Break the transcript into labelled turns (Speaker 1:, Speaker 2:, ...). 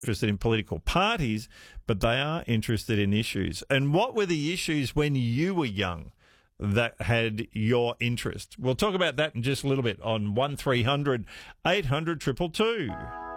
Speaker 1: interested in political parties, but they are interested in issues. And what were the issues when you were young that had your interest? We'll talk about that in just a little bit on 1300 800 222.